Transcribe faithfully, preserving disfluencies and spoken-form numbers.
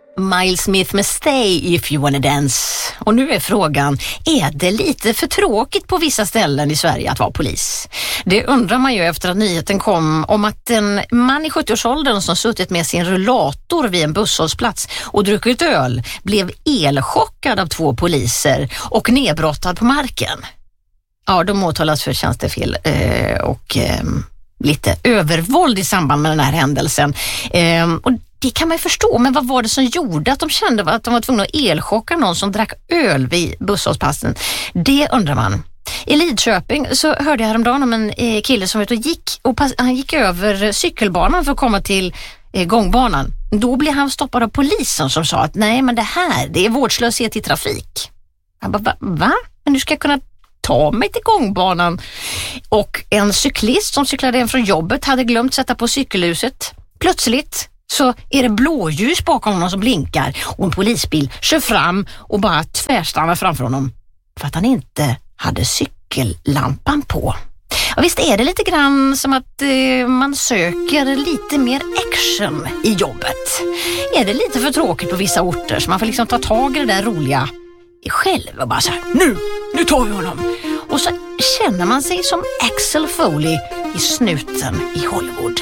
Miles Smith med Stay If You Wanna Dance. Och nu är frågan, är det lite för tråkigt på vissa ställen i Sverige att vara polis? Det undrar man ju efter att nyheten kom om att en man i sjuttioårsåldern som suttit med sin rullator vid en busshållplats och druckit öl blev elchockad av två poliser och nedbrottad på marken. Ja, de åtalas för tjänstefel eh, och eh, lite övervåld i samband med den här händelsen. Eh, och det kan man ju förstå, men vad var det som gjorde att de kände att de var tvungna att elchocka någon som drack öl vid busshållplatsen? Det undrar man. I Lidköping så hörde jag häromdagen om en eh, kille som ute och gick och pass- han gick över cykelbanan för att komma till eh, gångbanan. Då blev han stoppad av polisen som sa att nej, men det här, det är vårdslöshet i trafik. Han bara, va? va? Men nu ska jag kunna ta mig till gångbanan. Och en cyklist som cyklade in från jobbet hade glömt sätta på cykelhuset. Plötsligt så är det blåljus bakom honom som blinkar och en polisbil kör fram och bara tvärstannar framför honom för att han inte hade cykellampan på. Ja, visst är det lite grann som att eh, man söker lite mer action i jobbet. Är det lite för tråkigt på vissa orter så man får liksom ta tag i det där roliga själv och bara så här, nu, nu tar vi honom. Och så känner man sig som Axel Foley i Snuten i Hollywood.